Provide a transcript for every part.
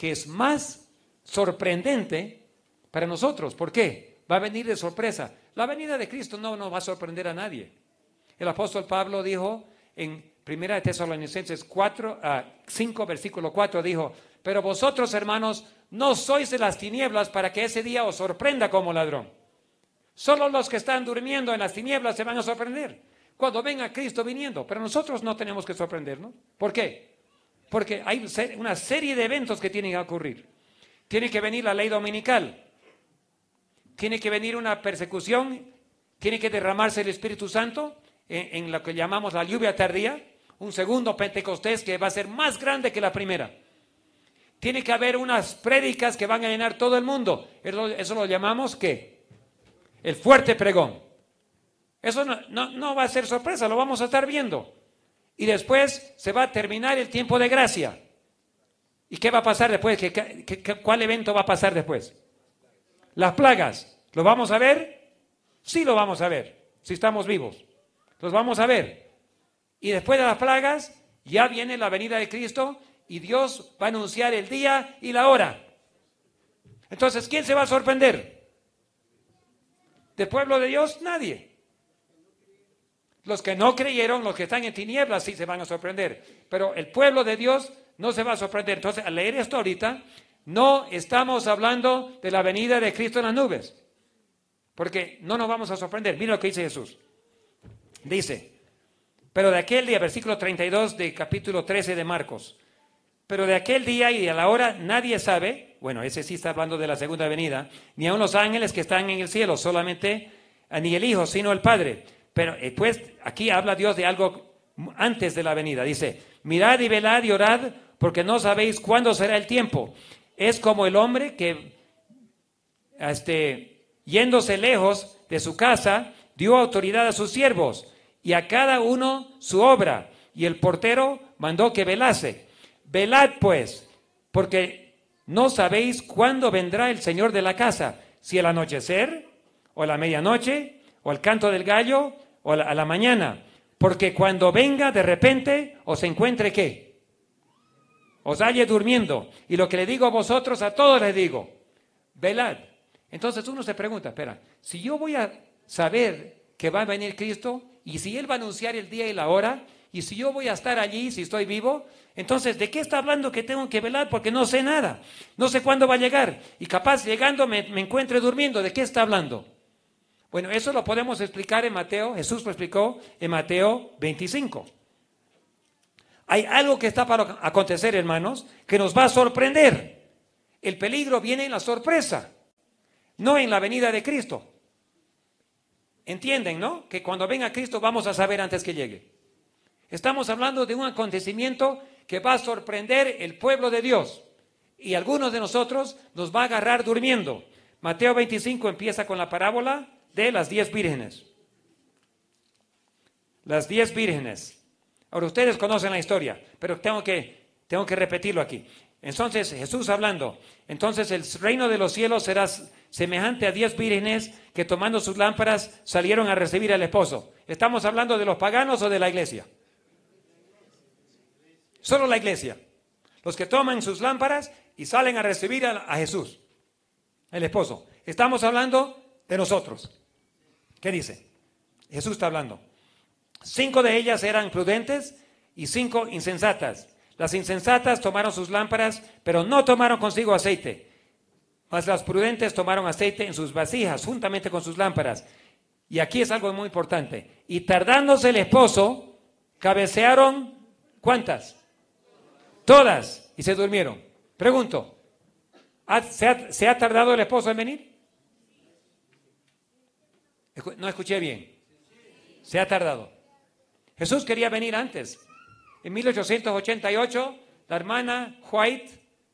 que es más sorprendente para nosotros. ¿Por qué? Va a venir de sorpresa. La venida de Cristo no nos va a sorprender a nadie. El apóstol Pablo dijo en 1 Tesalonicenses 5, versículo 4, dijo: pero vosotros, hermanos, no sois de las tinieblas para que ese día os sorprenda como ladrón. Solo los que están durmiendo en las tinieblas se van a sorprender cuando venga Cristo viniendo, pero nosotros no tenemos que sorprendernos. ¿Por qué? Porque hay una serie de eventos que tienen que ocurrir. Tiene que venir la ley dominical, tiene que venir una persecución, tiene que derramarse el Espíritu Santo en lo que llamamos la lluvia tardía, un segundo Pentecostés que va a ser más grande que la primera. Tiene que haber unas prédicas que van a llenar todo el mundo. Eso lo llamamos ¿qué? El fuerte pregón. Eso no va a ser sorpresa, lo vamos a estar viendo. Y después se va a terminar el tiempo de gracia. ¿Y qué va a pasar después? ¿Cuál evento va a pasar después? Las plagas. ¿Lo vamos a ver? Sí lo vamos a ver, si estamos vivos. Los vamos a ver. Y después de las plagas, ya viene la venida de Cristo y Dios va a anunciar el día y la hora. Entonces, ¿quién se va a sorprender? ¿Del pueblo de Dios? Nadie. Los que no creyeron, los que están en tinieblas, sí se van a sorprender. Pero el pueblo de Dios no se va a sorprender. Entonces, al leer esto ahorita, no estamos hablando de la venida de Cristo en las nubes. Porque no nos vamos a sorprender. Mira lo que dice Jesús. Dice, pero de aquel día, versículo 32 de capítulo 13 de Marcos. Pero de aquel día y a la hora nadie sabe, bueno, ese sí está hablando de la segunda venida, ni aun los ángeles que están en el cielo, solamente ni el Hijo, sino el Padre. Pero pues aquí habla Dios de algo antes de la venida. Dice, mirad y velad y orad, porque no sabéis cuándo será el tiempo. Es como el hombre que, yéndose lejos de su casa, dio autoridad a sus siervos, y a cada uno su obra, y el portero mandó que velase. Velad pues, porque no sabéis cuándo vendrá el Señor de la casa, si al anochecer, o a la medianoche, o al canto del gallo, o a la mañana, porque cuando venga de repente os encuentre ¿qué? Os halle durmiendo. Y lo que le digo a vosotros, a todos les digo, velad. Entonces uno se pregunta, espera, si yo voy a saber que va a venir Cristo, y si Él va a anunciar el día y la hora, y si yo voy a estar allí, si estoy vivo, entonces ¿de qué está hablando que tengo que velar? Porque no sé nada, no sé cuándo va a llegar, y capaz llegando me encuentre durmiendo. ¿De qué está hablando? Bueno, eso lo podemos explicar en Mateo, Jesús lo explicó en Mateo 25. Hay algo que está para acontecer, hermanos, que nos va a sorprender. El peligro viene en la sorpresa, no en la venida de Cristo. ¿Entienden, no? Que cuando venga Cristo vamos a saber antes que llegue. Estamos hablando de un acontecimiento que va a sorprender el pueblo de Dios. Y algunos de nosotros nos va a agarrar durmiendo. Mateo 25 empieza con la parábola de las 10 vírgenes. Las 10 vírgenes. Ahora ustedes conocen la historia, pero tengo que repetirlo aquí. Entonces Jesús hablando, entonces el reino de los cielos será semejante a 10 vírgenes que tomando sus lámparas salieron a recibir al esposo. ¿Estamos hablando de los paganos o de la iglesia? Solo la iglesia. Los que toman sus lámparas y salen a recibir a Jesús, el esposo. Estamos hablando de nosotros. ¿Qué dice? Jesús está hablando. 5 de ellas eran prudentes y 5 insensatas. Las insensatas tomaron sus lámparas, pero no tomaron consigo aceite. Mas las prudentes tomaron aceite en sus vasijas, juntamente con sus lámparas. Y aquí es algo muy importante. Y tardándose el esposo, cabecearon, ¿cuántas? Todas. Y se durmieron. Pregunto, ¿se ha tardado el esposo en venir? No escuché bien. Se ha tardado. Jesús quería venir antes. En 1888, la hermana White,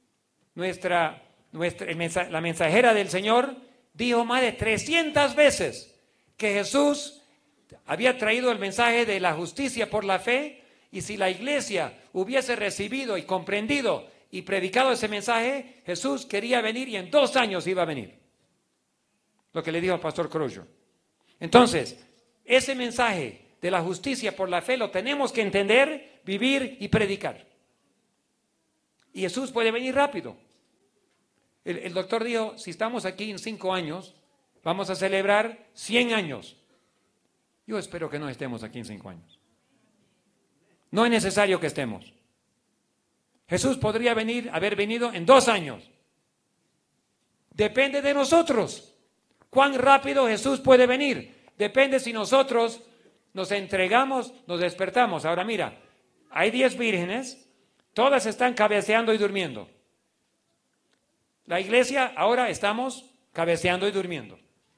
la mensajera del Señor, dijo más de 300 veces que Jesús había traído el mensaje de la justicia por la fe, y si la iglesia hubiese recibido y comprendido y predicado ese mensaje, Jesús quería venir y en 2 años iba a venir. Lo que le dijo al pastor Cruz. Entonces, ese mensaje de la justicia por la fe lo tenemos que entender, vivir y predicar. Y Jesús puede venir rápido. El doctor dijo, si estamos aquí en 5 años, vamos a celebrar 100 años. Yo espero que no estemos aquí en 5 años. No es necesario que estemos. Jesús podría haber venido en 2 años. Depende de nosotros. ¿Cuán rápido Jesús puede venir? Depende si nosotros nos entregamos, nos despertamos. Ahora mira, hay 10 vírgenes, todas están cabeceando y durmiendo. La iglesia ahora estamos cabeceando y durmiendo.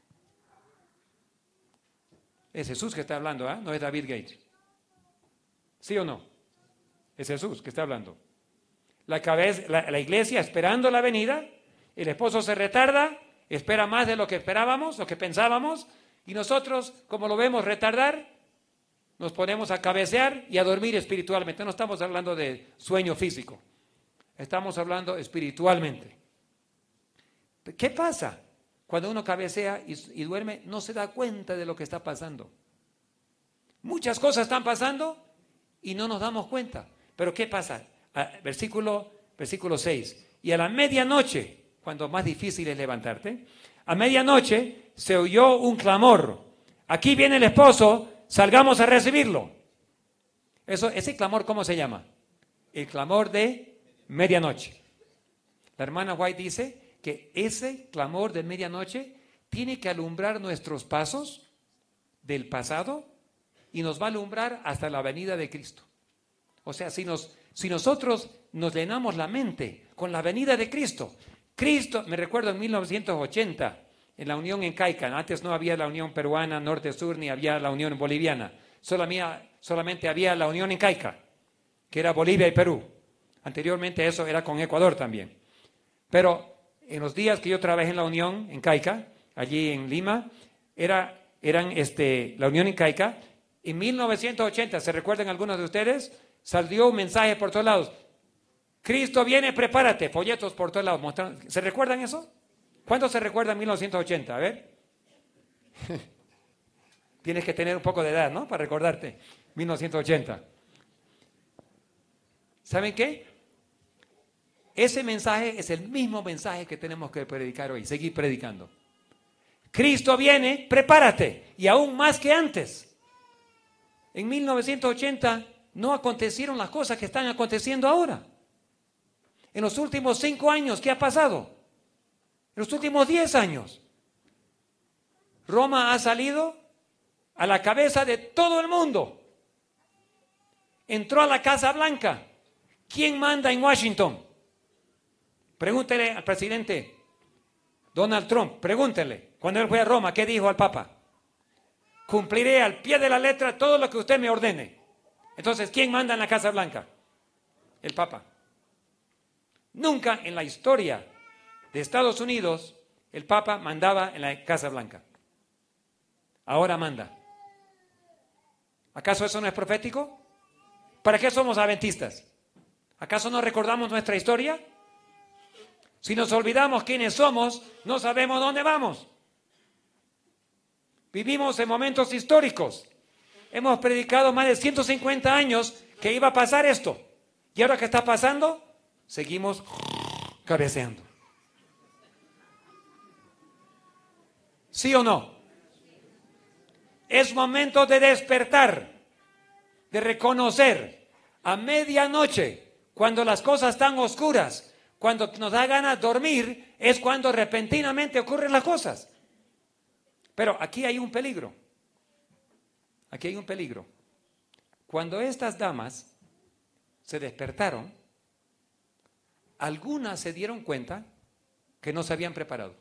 Es Jesús que está hablando, ¿eh? No es David Gates. ¿Sí o no? Es Jesús que está hablando. La iglesia esperando la venida, el esposo se retarda, espera más de lo que esperábamos, lo que pensábamos, y nosotros, como lo vemos retardar, nos ponemos a cabecear y a dormir espiritualmente. No estamos hablando de sueño físico, estamos hablando espiritualmente. ¿Qué pasa? Cuando uno cabecea y duerme, no se da cuenta de lo que está pasando. Muchas cosas están pasando y no nos damos cuenta. Pero ¿qué pasa? Versículo 6. Y a la medianoche, cuando más difícil es levantarte, a medianoche se oyó un clamor. Aquí viene el esposo, salgamos a recibirlo. Ese clamor, ¿cómo se llama? El clamor de medianoche. La hermana White dice que ese clamor de medianoche tiene que alumbrar nuestros pasos del pasado y nos va a alumbrar hasta la venida de Cristo. O sea, si nosotros nos llenamos la mente con la venida de Cristo, me recuerdo en 1980, en la Unión Incaica, antes no había la Unión Peruana, Norte-Sur, ni había la Unión Boliviana, solamente había la Unión Incaica, que era Bolivia y Perú. Anteriormente eso era con Ecuador también. Pero en los días que yo trabajé en la Unión Incaica, allí en Lima, eran la Unión Incaica. En 1980, ¿se recuerdan algunos de ustedes? Salió un mensaje por todos lados. Cristo viene, prepárate. Folletos por todos lados. ¿Se recuerdan eso? ¿Cuántos se recuerdan 1980? A ver. Tienes que tener un poco de edad, ¿no? Para recordarte. 1980. ¿Saben qué? Ese mensaje es el mismo mensaje que tenemos que predicar hoy. Seguir predicando. Cristo viene, prepárate. Y aún más que antes. En 1980 no acontecieron las cosas que están aconteciendo ahora. En los últimos 5 años, ¿qué ha pasado? En los últimos 10 años. Roma ha salido a la cabeza de todo el mundo. Entró a la Casa Blanca. ¿Quién manda en Washington? Pregúntele al presidente Donald Trump, pregúntele, cuando él fue a Roma, ¿qué dijo al Papa? Cumpliré al pie de la letra todo lo que usted me ordene. Entonces, ¿quién manda en la Casa Blanca? El Papa. Nunca en la historia de Estados Unidos el Papa mandaba en la Casa Blanca. Ahora manda. ¿Acaso eso no es profético? ¿Para qué somos adventistas? ¿Acaso no recordamos nuestra historia? Si nos olvidamos quiénes somos, no sabemos dónde vamos. Vivimos en momentos históricos. Hemos predicado más de 150 años que iba a pasar esto. ¿Y ahora qué está pasando? Seguimos cabeceando. ¿Sí o no? Es momento de despertar, de reconocer a medianoche, cuando las cosas están oscuras, cuando nos da ganas de dormir, es cuando repentinamente ocurren las cosas. Pero aquí hay un peligro. Aquí hay un peligro. Cuando estas damas se despertaron, algunas se dieron cuenta que no se habían preparado.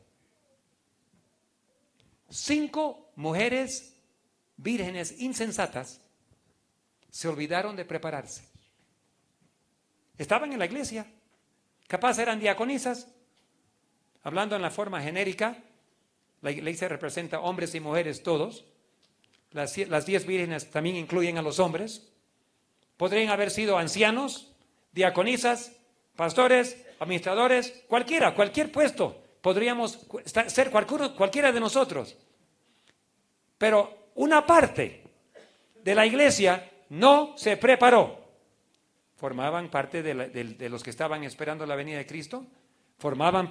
5 mujeres vírgenes insensatas se olvidaron de prepararse. Estaban en la iglesia, capaz eran diaconisas, hablando en la forma genérica. La iglesia representa hombres y mujeres todos. Las 10 vírgenes también incluyen a los hombres. Podrían haber sido ancianos, diaconisas, pastores, administradores, cualquier puesto. Podríamos ser cualquiera de nosotros. Pero una parte de la iglesia no se preparó. Formaban parte de los que estaban esperando la venida de Cristo. Formaban